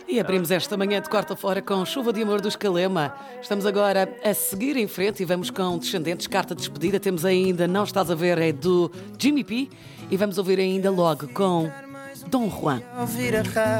E abrimos esta manhã de quarta-feira com Chuva de Amor dos Calema. Estamos agora a seguir em frente e vamos com Descendentes, carta de despedida. Temos ainda Não Estás a Ver, é do Jimmy P. E vamos ouvir ainda logo com Dom Juan.